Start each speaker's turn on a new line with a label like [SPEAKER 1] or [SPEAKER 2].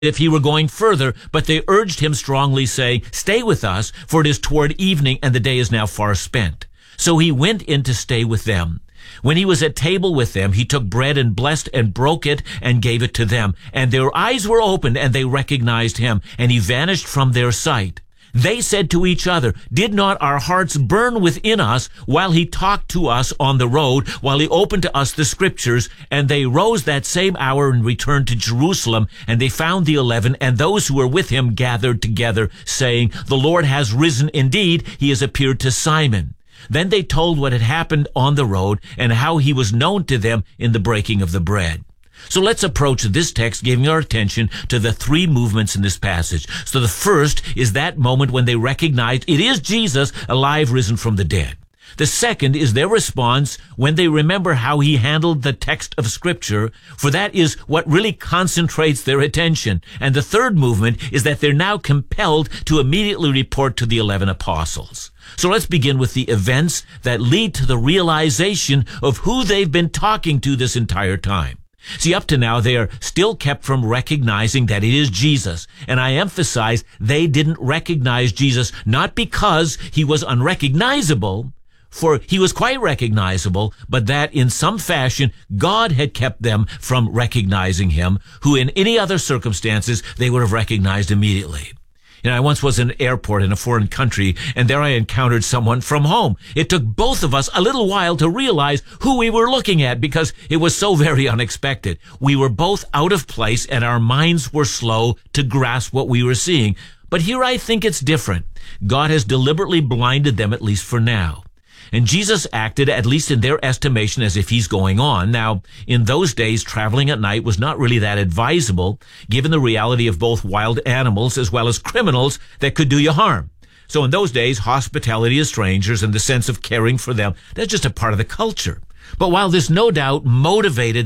[SPEAKER 1] if he were going further, but they urged him strongly, saying, "Stay with us, for it is toward evening, and the day is now far spent." So he went in to stay with them. When he was at table with them, he took bread and blessed and broke it and gave it to them. And their eyes were opened, and they recognized him, and he vanished from their sight. They said to each other, "Did not our hearts burn within us while he talked to us on the road, while he opened to us the Scriptures?" And they rose that same hour and returned to Jerusalem, and they found the 11 and those who were with him gathered together, saying, "The Lord has risen indeed. He has appeared to Simon." Then they told what had happened on the road and how he was known to them in the breaking of the bread. So let's approach this text giving our attention to the three movements in this passage. So the first is that moment when they recognized it is Jesus alive, risen from the dead. The second is their response when they remember how he handled the text of Scripture, for that is what really concentrates their attention. And the third movement is that they're now compelled to immediately report to the 11 apostles. So let's begin with the events that lead to the realization of who they've been talking to this entire time. See, up to now, they are still kept from recognizing that it is Jesus. And I emphasize they didn't recognize Jesus, not because he was unrecognizable, for he was quite recognizable, but that in some fashion, God had kept them from recognizing him, who in any other circumstances, they would have recognized immediately. I once was in an airport in a foreign country, and there I encountered someone from home. It took both of us a little while to realize who we were looking at because it was so very unexpected. We were both out of place, and our minds were slow to grasp what we were seeing. But here I think it's different. God has deliberately blinded them, at least for now. And Jesus acted, at least in their estimation, as if he's going on. Now, in those days, traveling at night was not really that advisable, given the reality of both wild animals as well as criminals that could do you harm. So in those days, hospitality to strangers and the sense of caring for them, that's just a part of the culture. But while this no doubt motivated